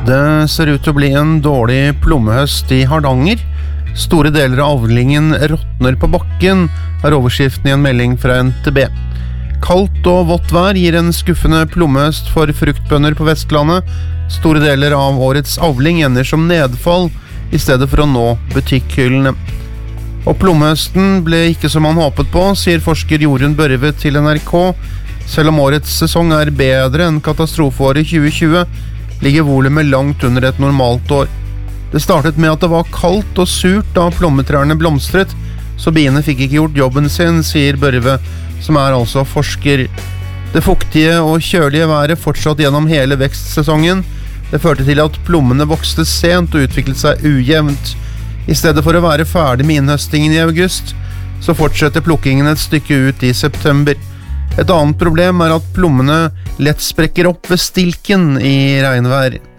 Det ser ut til å bli en dårlig plommehøst i Hardanger. Store deler av avlingen råtner på bakken, er overskriften i en melding fra NTB. Kaldt og vått vær gir en skuffende plommehøst for fruktbønder på Vestlandet. Store deler av årets avling ender som nedfall, i stedet for å nå butikkhyllene. Og plommehøsten ble ikke som han håpet på, sier forsker Jorunn Børve til NRK. Selv om årets sesong er bedre enn katastrofeåret 2020, ligger volumet langt under et normalt år. Det startet med at det var kaldt og surt da plommetrærne blomstret, så biene fikk ikke gjort jobben sin, sier Børve, som er altså forsker. Det fuktige og kjølige været fortsatt gjennom hele vekstsesongen. Det førte til at plommene vokste sent og utviklet seg ujevnt. I stedet for å være ferdig med innhøstingen i august, så fortsetter plukkingen et stykke ut i september. Et annet problem er at plommene lett sprekker opp ved stilken i regnvær.